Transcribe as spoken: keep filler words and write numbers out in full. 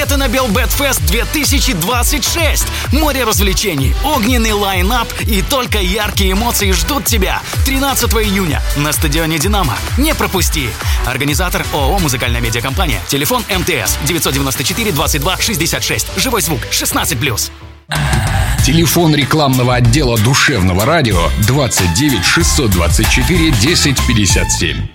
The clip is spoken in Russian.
Билеты на Белбетфест две тысячи двадцать шесть. Море развлечений, огненный лайн-ап и только яркие эмоции ждут тебя тринадцатого июня на стадионе «Динамо». Не пропусти. Организатор ООО «Музыкальная медиакомпания». Телефон МТС девятьсот девяносто четыре двадцать два шестьдесят шесть. Живой звук шестнадцать плюс. Телефон рекламного отдела душевного радио двадцать девять шестьсот двадцать четыре десять пятьдесят семь.